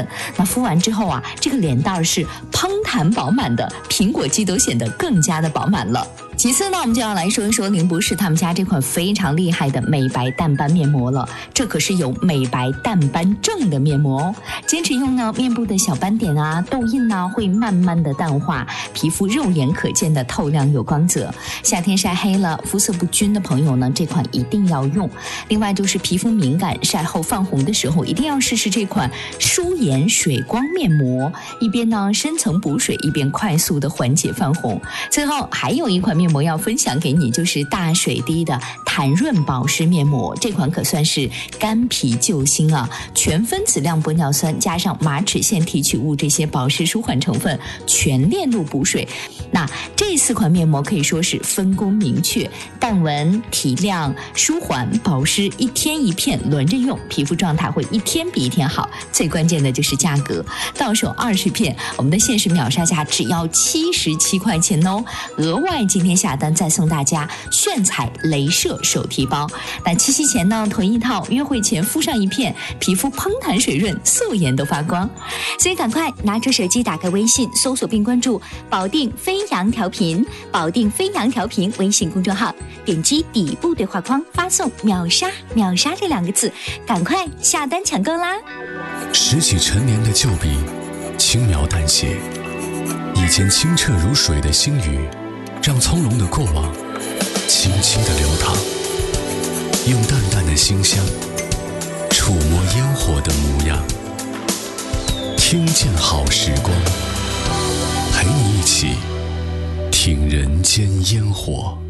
分。那敷完之后啊，这个脸蛋是嘭弹饱满的，苹果肌都显得更加的饱满了。其次呢，我们就要来说一说林博士他们家这款非常厉害的美白淡斑面膜了。这可是有美白淡斑症的面膜哦。坚持用呢，面部的小斑点啊、痘印啊会慢慢的淡化，皮肤肉眼可见的透亮有光泽。夏天晒黑了、肤色不均的朋友呢，这款一定要用。另外就是皮肤敏感、晒后泛红的时候，一定要试试这款舒颜水光面膜，一边呢深层补水，一边快速的缓解泛红。最后还有一款面膜要分享给你，就是大水滴的弹润保湿面膜。这款可算是干皮救星啊，全分子亮玻尿酸加上马齿苋提取物这些保湿舒缓成分，全链路补水。那这4款面膜可以说是分工明确，淡纹、提亮、舒缓、保湿，一天一片轮着用，皮肤状态会一天比一天好。最关键的就是价格，到手20片，我们的限时秒杀价只要77块钱哦。额外今天下单再送大家炫彩镭射手提包。那七夕前呢囤一套，约会前敷上一片，皮肤嘭弹水润，素颜都发光。 所以赶快拿出手机，打开微信，搜索并关注保定飞扬调频，保定飞扬调频微信公众号，点击底部对话框发送秒杀秒杀这2个字，赶快下单抢购啦。 拾起陈年的旧笔，轻描淡写，以前清澈如水的星语，让从容的过往轻轻地流淌，用淡淡的馨香触摸烟火的模样，听见好时光，陪你一起听人间烟火。